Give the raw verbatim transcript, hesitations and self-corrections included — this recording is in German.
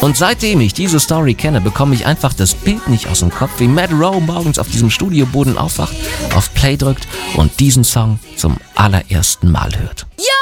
Und seitdem ich diese Story kenne, bekomme ich einfach das Bild nicht aus dem Kopf, wie Matt Rowe morgens auf diesem Studioboden aufwacht, auf Play drückt und diesen Song zum allerersten Mal hört. Ja!